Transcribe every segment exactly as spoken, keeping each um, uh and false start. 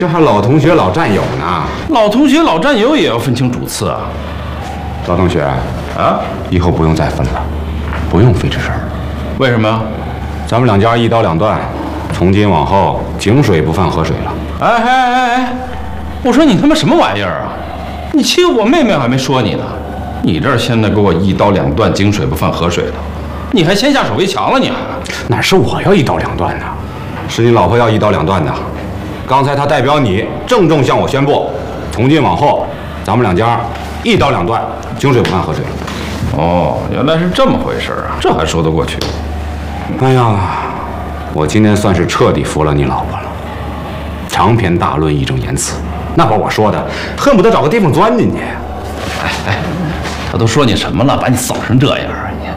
这还老同学、老战友呢。 老同学、老战友也要分清主次啊。 老同学啊，以后不用再分了，不用费这事儿。 为什么？ 咱们两家一刀两断，从今往后井水不犯河水了。 哎哎哎哎！我说你他妈什么玩意儿啊？你欺负我妹妹还没说你呢，你这现在给我一刀两断，井水不犯河水的，你还先下手为强了你还？ 哪是我要一刀两断的，是你老婆要一刀两断的。刚才她代表你郑重向我宣布，从今往后咱们两家一刀两断，井水不犯河水。 哦，原来是这么回事啊，这还说得过去。 哎呀，我今天算是彻底服了你老婆了，长篇大论，义正言辞，那把我说的恨不得找个地方钻进去。 哎哎，他都说你什么了，把你扫成这样啊你？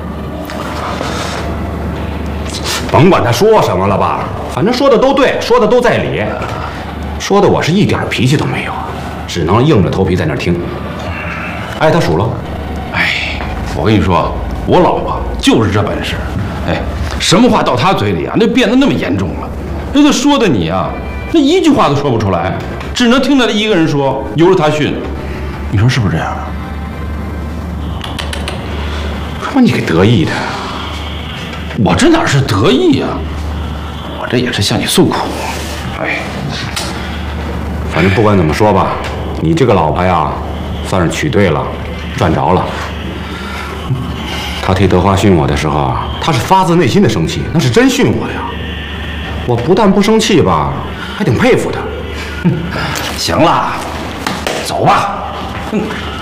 甭管他说什么了吧，反正说的都对，说的都在理，说的我是一点脾气都没有，只能硬着头皮在那儿听。哎，他数了。 哎，我跟你说，我老婆就是这本事。哎，什么话到她嘴里啊，那变得那么严重了。那个说的你啊，那一句话都说不出来，只能听着他一个人说，由着他训。你说是不是这样啊？ 把你给得意的。 我这哪是得意呀、啊？我这也是向你诉苦。哎， 反正不管怎么说吧，你这个老婆呀，算是娶对了，赚着了。他替德华训我的时候啊，他是发自内心的生气，那是真训我呀。我不但不生气吧，还挺佩服他。 行了，走吧。哼。